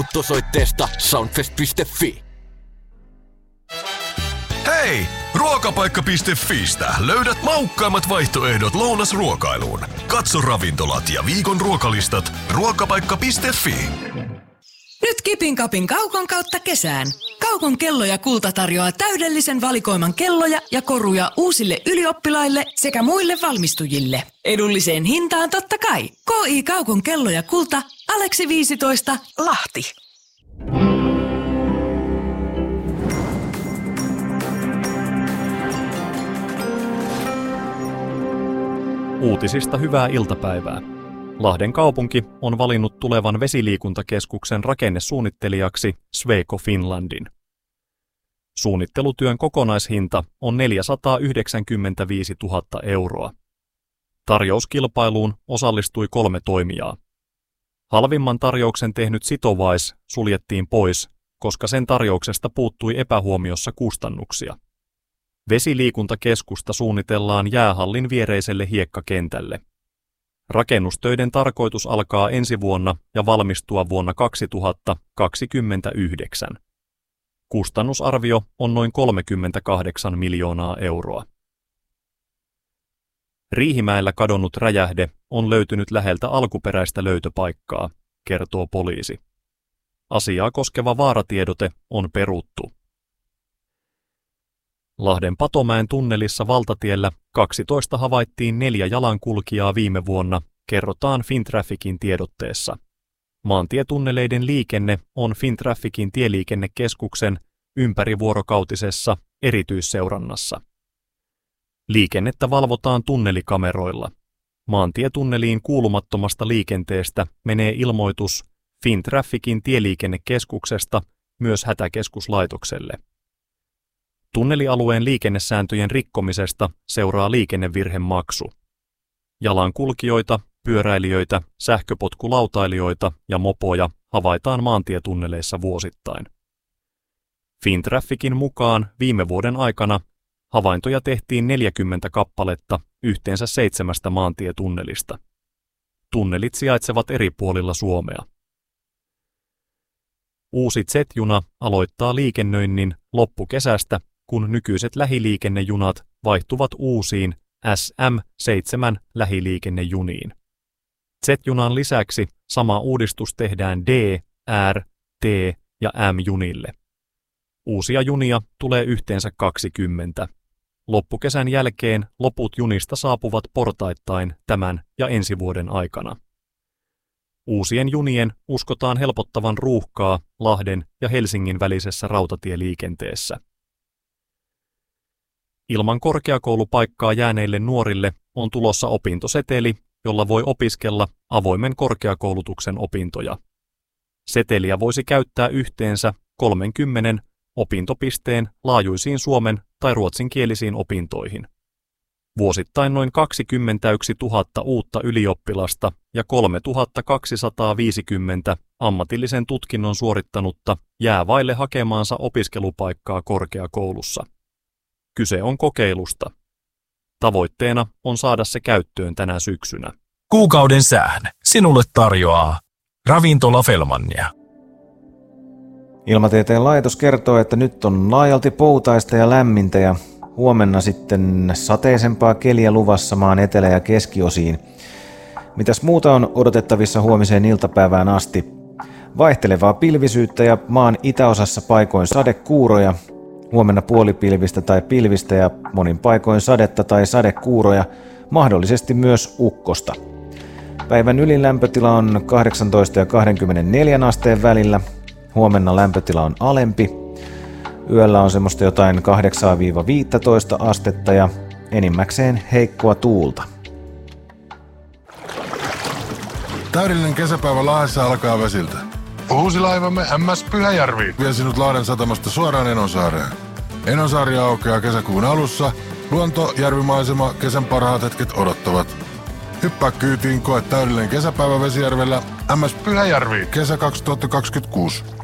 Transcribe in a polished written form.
osoitteesta soundfest.fi. Hei! Ruokapaikka.fiistä löydät maukkaimmat vaihtoehdot lounasruokailuun. Katso ravintolat ja viikon ruokalistat ruokapaikka.fi. Nyt Kipin Kapin Kaukon kautta kesään. Kaukon Kello ja Kulta tarjoaa täydellisen valikoiman kelloja ja koruja uusille ylioppilaille sekä muille valmistujille. Edulliseen hintaan totta kai. KI Kaukon Kello ja Kulta, Aleksi 15, Lahti. Uutisista hyvää iltapäivää. Lahden kaupunki on valinnut tulevan vesiliikuntakeskuksen rakennesuunnittelijaksi Sweco Finlandin. Suunnittelutyön kokonaishinta on 495 000 euroa. Tarjouskilpailuun osallistui 3 toimijaa. Halvimman tarjouksen tehnyt Sitovais suljettiin pois, koska sen tarjouksesta puuttui epähuomiossa kustannuksia. Vesiliikuntakeskusta suunnitellaan jäähallin viereiselle hiekkakentälle. Rakennustöiden tarkoitus alkaa ensi vuonna ja valmistua vuonna 2029. Kustannusarvio on noin 38 miljoonaa euroa. Riihimäellä kadonnut räjähde on löytynyt läheltä alkuperäistä löytöpaikkaa, kertoo poliisi. Asiaa koskeva vaaratiedote on peruttu. Lahden Patomäen tunnelissa valtatiellä 12 havaittiin 4 jalankulkijaa viime vuonna, kerrotaan Fintrafficin tiedotteessa. Maantietunneleiden liikenne on Fintrafficin tieliikennekeskuksen ympärivuorokautisessa erityisseurannassa. Liikennettä valvotaan tunnelikameroilla. Maantietunneliin kuulumattomasta liikenteestä menee ilmoitus Fintrafficin tieliikennekeskuksesta myös hätäkeskuslaitokselle. Tunnelialueen liikennesääntöjen rikkomisesta seuraa liikennevirhemaksu. Jalankulkijoita, pyöräilijöitä, sähköpotkulautailijoita ja mopoja havaitaan maantietunneleissa vuosittain. Fintrafficin mukaan viime vuoden aikana havaintoja tehtiin 40 kappaletta yhteensä 7 maantietunnelista. Tunnelit sijaitsevat eri puolilla Suomea. Uusi Z-juna aloittaa liikennöinnin loppukesästä, kun nykyiset lähiliikennejunat vaihtuvat uusiin SM7 lähiliikennejuniin. Z-junan lisäksi sama uudistus tehdään D, R, T ja M-junille. Uusia junia tulee yhteensä 20. Loppukesän jälkeen loput junista saapuvat portaittain tämän ja ensi vuoden aikana. Uusien junien uskotaan helpottavan ruuhkaa Lahden ja Helsingin välisessä rautatieliikenteessä. Ilman korkeakoulupaikkaa jääneille nuorille on tulossa opintoseteli, jolla voi opiskella avoimen korkeakoulutuksen opintoja. Seteliä voisi käyttää yhteensä 30 opintopisteen laajuisiin suomen- tai ruotsinkielisiin opintoihin. Vuosittain noin 21 000 uutta ylioppilasta ja 3 250 ammatillisen tutkinnon suorittanutta jää vaille hakemaansa opiskelupaikkaa korkeakoulussa. Kyse on kokeilusta. Tavoitteena on saada se käyttöön tänä syksynä. Kuukauden sään sinulle tarjoaa Ravintola Fellmania. Ilmatieteen laitos kertoo, että nyt on laajalti poutaista ja lämmintä ja huomenna sitten sateisempaa keliä luvassa maan etelä- ja keskiosiin. Mitäs muuta on odotettavissa huomiseen iltapäivään asti? Vaihtelevaa pilvisyyttä ja maan itäosassa paikoin sadekuuroja. Huomenna puolipilvistä tai pilvistä ja monin paikoin sadetta tai sadekuuroja, mahdollisesti myös ukkosta. Päivän ylin lämpötila on 18 ja 24 asteen välillä. Huomenna lämpötila on alempi. Yöllä on semmoista jotain 8-15 astetta ja enimmäkseen heikkoa tuulta. Täydellinen kesäpäivä Lahdessa alkaa vesiltä. Uusi laivamme MS Pyhäjärvi vie sinut Lahden satamasta suoraan Enonsaareen. Enonsaari aukeaa kesäkuun alussa. Luonto, järvimaisema, kesän parhaat hetket odottavat. Hyppää kyytiin, koe täydellinen kesäpäivä Vesijärvellä. MS Pyhäjärvi, kesä 2026.